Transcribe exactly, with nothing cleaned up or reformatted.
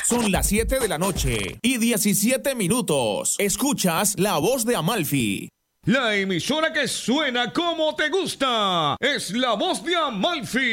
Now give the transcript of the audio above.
Son las siete de la noche y diecisiete minutos. Escuchas La Voz de Amalfi. La emisora que suena como te gusta es La Voz de Amalfi.